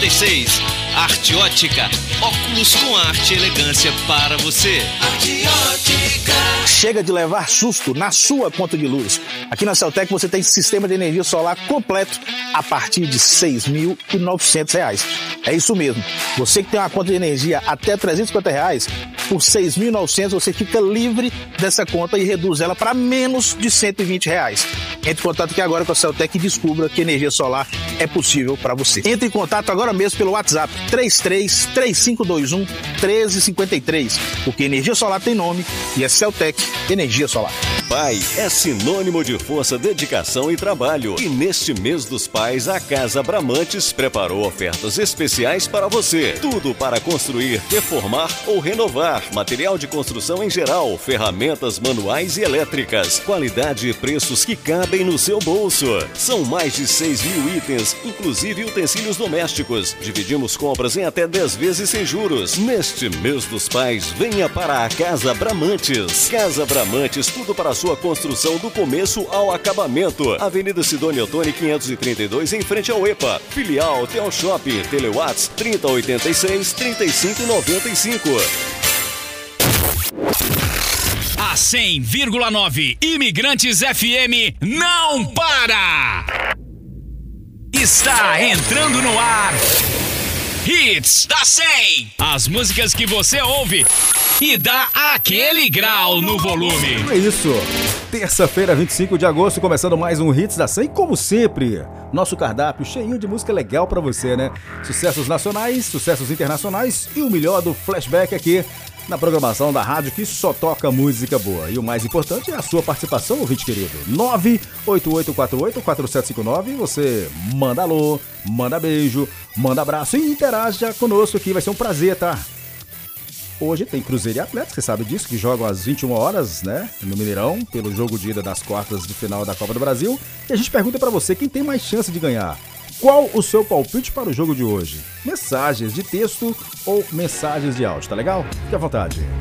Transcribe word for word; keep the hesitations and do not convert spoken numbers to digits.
e seis. Arte Ótica, óculos com arte e elegância para você. Arte Ótica. Chega de levar susto na sua conta de luz. Aqui na Celtec você tem sistema de energia solar completo a partir de seis mil e novecentos reais. É isso mesmo. Você que tem uma conta de energia até trezentos e cinquenta reais, por seis mil e novecentos você fica livre dessa conta e reduz ela para menos de cento e vinte reais. Entre em contato aqui agora com a Celtec e descubra que energia solar é possível para você. Entre em contato agora mesmo pelo WhatsApp três três três cinco dois um um três cinco três, porque energia solar tem nome e é Celtec Energia Solar. Pai é sinônimo de força, dedicação e trabalho. E neste mês dos pais, a Casa Bramantes preparou ofertas especiais para você. Tudo para construir, reformar ou renovar. Material de construção em geral, ferramentas manuais e elétricas. Qualidade e preços que cabem no seu bolso. São mais de seis mil itens, inclusive utensílios domésticos. Dividimos compras em até dez vezes sem juros. Neste mês dos pais, venha para a Casa Bramantes. Casa Bramantes, tudo para a sua construção do começo ao acabamento. Avenida Sidônia Ottoni, quinhentos e trinta e dois, em frente ao EPA. Filial Tel Shop, Telewatts trinta oitenta e seis, trinta e cinco noventa e cinco. A cem vírgula nove Imigrantes F M não para! Está entrando no ar Hits da cem. As músicas que você ouve e dá aquele grau no volume. É isso. Terça-feira, vinte e cinco de agosto, começando mais um Hits da cem. Como sempre, nosso cardápio cheinho de música legal pra você, né? Sucessos nacionais, sucessos internacionais e o melhor do flashback aqui na programação da rádio que só toca música boa. E o mais importante é a sua participação, ouvinte querido. nove oito oito quatro oito quatro sete cinco nove. Você manda alô, manda beijo, manda abraço e interaja conosco aqui. Vai ser um prazer, tá? Hoje tem Cruzeiro e Atlético, você sabe disso, que jogam às vinte e uma horas, né? No Mineirão, pelo jogo de ida das quartas de final da Copa do Brasil. E a gente pergunta pra você, quem tem mais chance de ganhar? Qual o seu palpite para o jogo de hoje? Mensagens de texto ou mensagens de áudio, tá legal? Fique à vontade.